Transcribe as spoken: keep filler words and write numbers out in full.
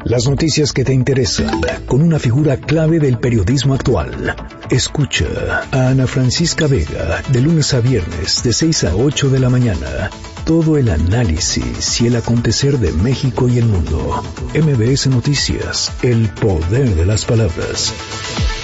Las noticias que te interesan, con una figura clave del periodismo actual. Escucha a Ana Francisca Vega, de lunes a viernes, de seis a ocho de la mañana. Todo el análisis y el acontecer de México y el mundo. M B S Noticias, el poder de las palabras.